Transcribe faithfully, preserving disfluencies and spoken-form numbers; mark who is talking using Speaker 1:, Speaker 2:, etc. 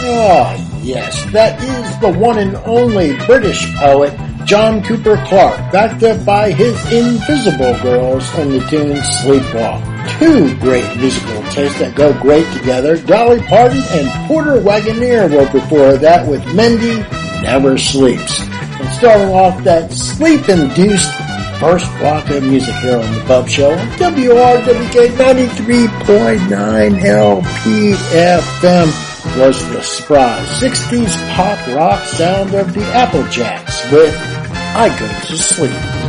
Speaker 1: Ah, yes, that is the one and only British poet John Cooper Clarke, backed up by his Invisible Girls on the tune Sleepwalk. Two great musical tastes that go great together. Dolly Parton and Porter Wagoner were before that with Mendy Never Sleeps. And starting off that sleep-induced first block of music here on the Bub Show on W R W K ninety-three point nine L P F M was the spry sixties pop rock sound of the Applejacks with I Go to Sleep.